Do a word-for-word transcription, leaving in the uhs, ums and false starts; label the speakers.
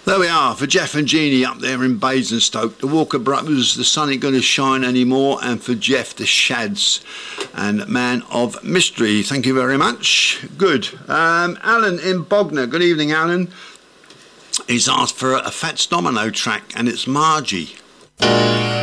Speaker 1: There we are, for Jeff and Jeannie up there in Basingstoke. The Walker Brothers, The Sun Ain't Gonna Shine Anymore, and for Jeff, The Shads and Man of Mystery. Thank you very much. Good. Um, Alan in Bognor. Good evening, Alan. He's asked for a Fats Domino track, and it's Margie.